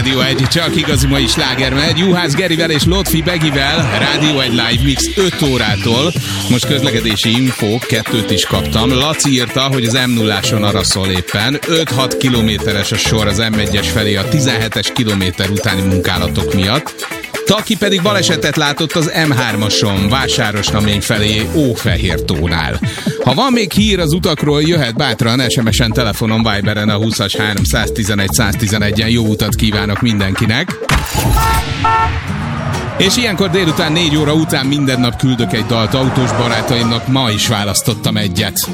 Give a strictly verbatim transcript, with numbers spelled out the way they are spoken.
Rádió egy, csak igazi mai sláger megy. Juhász Gerivel és Lotfi Begivel. Rádió egy live mix öt órától. Most közlekedési info, kettőt is kaptam. Laci írta, hogy az em nulláson araszol éppen. öt-hat kilométeres a sor az em egyes felé a tizenhetes kilométer utáni munkálatok miatt. Taki pedig balesetet látott az em hármason, Vásárosnamény felé Ófehértónál. Ha van még hír az utakról, jöhet bátran, es em esen, telefonon, Viberen a húszas három száztizenegy száztizenegyen. Jó utat kívánok mindenkinek! És ilyenkor délután négy óra után minden nap küldök egy dalt autós barátaimnak, ma is választottam egyet.